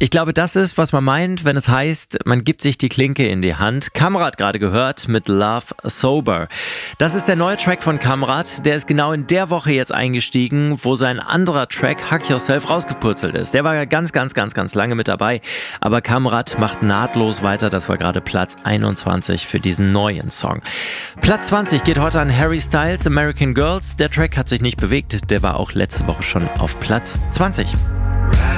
Ich glaube, das ist, was man meint, wenn es heißt, man gibt sich die Klinke in die Hand. Kamrat gerade gehört mit Love Sober. Das ist der neue Track von Kamrat. Der ist genau in der Woche jetzt eingestiegen, wo sein anderer Track Hug Yourself rausgepurzelt ist. Der war ja ganz lange mit dabei. Aber Kamrat macht nahtlos weiter. Das war gerade Platz 21 für diesen neuen Song. Platz 20 geht heute an Harry Styles, American Girls. Der Track hat sich nicht bewegt. Der war auch letzte Woche schon auf Platz 20.